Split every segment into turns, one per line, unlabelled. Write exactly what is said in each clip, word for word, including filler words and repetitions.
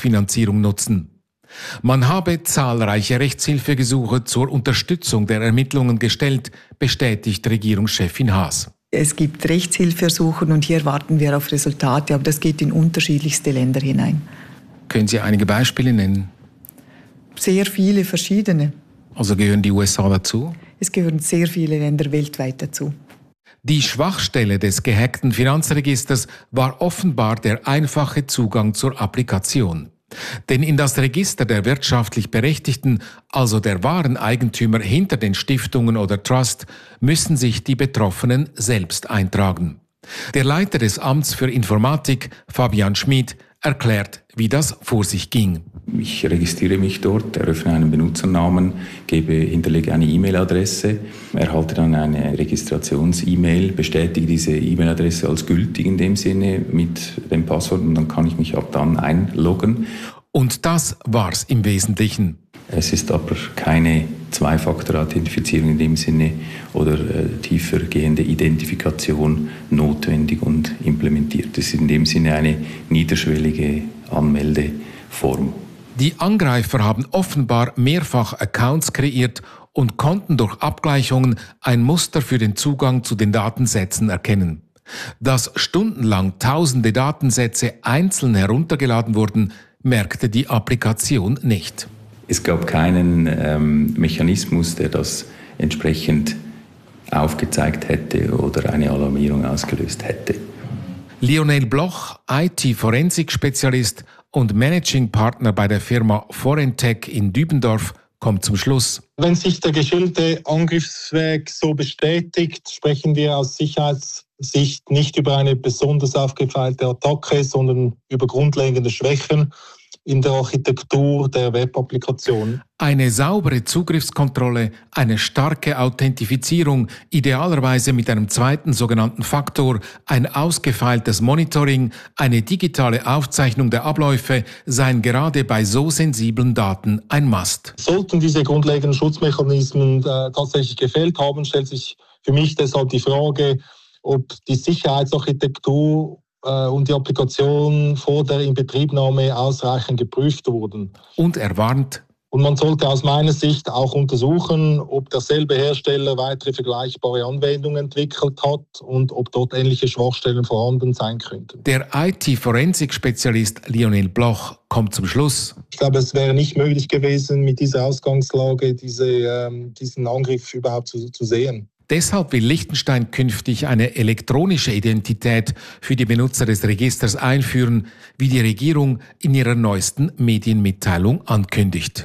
Wirtschaftsfinanzierung nutzen. Man habe zahlreiche Rechtshilfegesuche zur Unterstützung der Ermittlungen gestellt, bestätigt Regierungschefin Haas.
Es gibt Rechtshilfeersuchen und hier warten wir auf Resultate, aber das geht in unterschiedlichste Länder hinein.
Können Sie einige Beispiele nennen?
Sehr viele verschiedene.
Also gehören die U S A dazu?
Es gehören sehr viele Länder weltweit dazu.
Die Schwachstelle des gehackten Finanzregisters war offenbar der einfache Zugang zur Applikation. Denn in das Register der wirtschaftlich Berechtigten, also der wahren Eigentümer hinter den Stiftungen oder Trust, müssen sich die Betroffenen selbst eintragen. Der Leiter des Amts für Informatik, Fabian Schmid, erklärt, wie das vor sich ging.
Ich registriere mich dort, eröffne einen Benutzernamen, gebe, hinterlege eine E-Mail-Adresse, erhalte dann eine Registrations-E-Mail, bestätige diese E-Mail-Adresse als gültig in dem Sinne mit dem Passwort und dann kann ich mich ab dann einloggen.
Und das war's im Wesentlichen.
Es ist aber keine Zwei-Faktor-Authentifizierung in dem Sinne oder äh, tiefergehende Identifikation notwendig und implementiert. Es ist in dem Sinne eine niederschwellige Anmeldeform.
Die Angreifer haben offenbar mehrfach Accounts kreiert und konnten durch Abgleichungen ein Muster für den Zugang zu den Datensätzen erkennen. Dass stundenlang tausende Datensätze einzeln heruntergeladen wurden, merkte die Applikation nicht.
Es gab keinen ähm, Mechanismus, der das entsprechend aufgezeigt hätte oder eine Alarmierung ausgelöst hätte.
Lionel Bloch, I T-Forensik-Spezialist und Managing Partner bei der Firma Forentech in Dübendorf, kommt zum Schluss.
Wenn sich der geschilderte Angriffsweg so bestätigt, sprechen wir aus Sicherheitssicht nicht über eine besonders aufgefeilte Attacke, sondern über grundlegende Schwächen in der Architektur der Web-Applikation.
Eine saubere Zugriffskontrolle, eine starke Authentifizierung, idealerweise mit einem zweiten sogenannten Faktor, ein ausgefeiltes Monitoring, eine digitale Aufzeichnung der Abläufe seien gerade bei so sensiblen Daten ein Must.
Sollten diese grundlegenden Schutzmechanismen äh, tatsächlich gefehlt haben, stellt sich für mich deshalb die Frage, ob die Sicherheitsarchitektur und die Applikation vor der Inbetriebnahme ausreichend geprüft wurden.
Und er warnt.
Und man sollte aus meiner Sicht auch untersuchen, ob derselbe Hersteller weitere vergleichbare Anwendungen entwickelt hat und ob dort ähnliche Schwachstellen vorhanden sein könnten.
Der I T-Forensik-Spezialist Lionel Bloch kommt zum Schluss.
Ich glaube, es wäre nicht möglich gewesen, mit dieser Ausgangslage diese, ähm, diesen Angriff überhaupt zu, zu sehen.
Deshalb will Liechtenstein künftig eine elektronische Identität für die Benutzer des Registers einführen, wie die Regierung in ihrer neuesten Medienmitteilung ankündigt.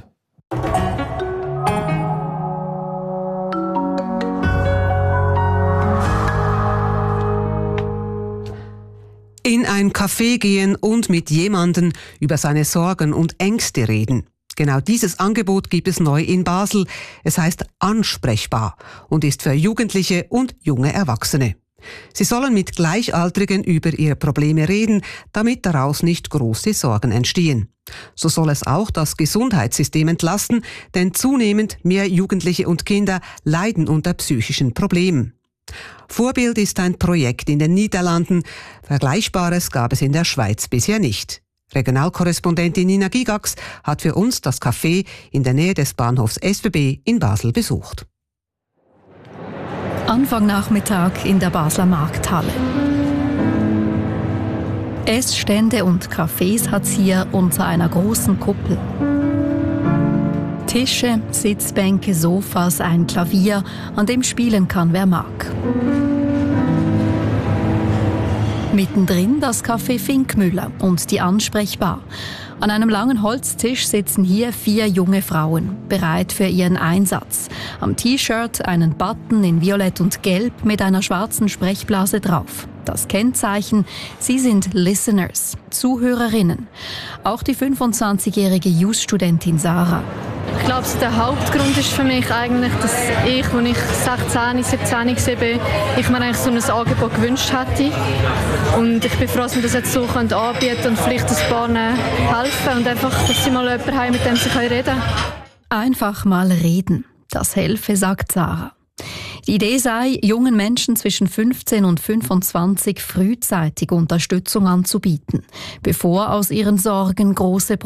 In ein Café gehen und mit jemandem über seine Sorgen und Ängste reden. Genau dieses Angebot gibt es neu in Basel. Es heißt Ansprechbar und ist für Jugendliche und junge Erwachsene. Sie sollen mit Gleichaltrigen über ihre Probleme reden, damit daraus nicht große Sorgen entstehen. So soll es auch das Gesundheitssystem entlasten, denn zunehmend mehr Jugendliche und Kinder leiden unter psychischen Problemen. Vorbild ist ein Projekt in den Niederlanden. Vergleichbares gab es in der Schweiz bisher nicht. Regionalkorrespondentin Nina Gigax hat für uns das Café in der Nähe des Bahnhofs S B B in Basel besucht.
Anfang Nachmittag in der Basler Markthalle. Essstände und Cafés hat es hier unter einer großen Kuppel. Tische, Sitzbänke, Sofas, ein Klavier, an dem spielen kann, wer mag. Mittendrin das Café Finkmüller und die Ansprechbar. An einem langen Holztisch sitzen hier vier junge Frauen, bereit für ihren Einsatz. Am T-Shirt einen Button in Violett und Gelb mit einer schwarzen Sprechblase drauf. Das Kennzeichen, sie sind Listeners, Zuhörerinnen. Auch die fünfundzwanzigjährige Jus-Studentin Sarah.
Ich glaube, der Hauptgrund ist für mich eigentlich, dass ich, als ich sechzehn, siebzehn war, ich mir eigentlich so ein Angebot gewünscht hätte. Und ich bin froh, dass wir das jetzt so anbieten können und vielleicht ein paar helfen und einfach, dass sie mal jemanden haben, mit dem sie reden können.
Einfach mal reden, das helfe, sagt Sarah. Die Idee sei, jungen Menschen zwischen fünfzehn und fünfundzwanzig frühzeitig Unterstützung anzubieten, bevor aus ihren Sorgen große